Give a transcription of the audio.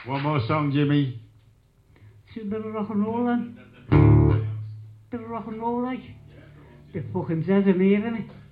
One more song, Jimmy. See a bit of rock and roll then? Bit of rock and roll like? The fucking Zed and me, innit?